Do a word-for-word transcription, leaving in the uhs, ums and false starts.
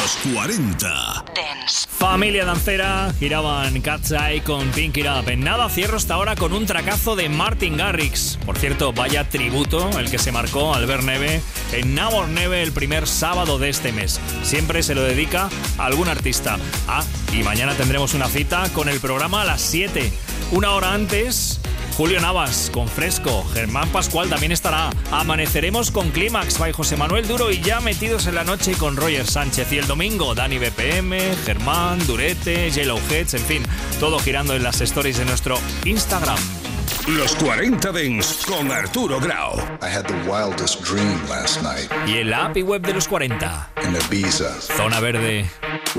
Los cuarenta Dance. Familia dancera, giraban Cat's Eye con Pink It Up. En nada cierro hasta ahora con un tracazo de Martin Garrix. Por cierto, vaya tributo el que se marcó Albert Neve en Now or Never el primer sábado de este mes. Siempre se lo dedica a algún artista. Ah, y mañana tendremos una cita con el programa a las siete. Una hora antes, Julio Navas con Fresco. Germán Pascual también estará. Amaneceremos con Clímax by José Manuel Duro y ya metidos en la noche con Roger Sánchez. Y el domingo, Dani B P M, Germán, Durete, Yellowheads, en fin, todo girando en las stories de nuestro Instagram. Los cuarenta Dance con Arturo Grau. I had the wildest dream last night. Y en la app y web de los cuarenta. In Ibiza. Zona Verde.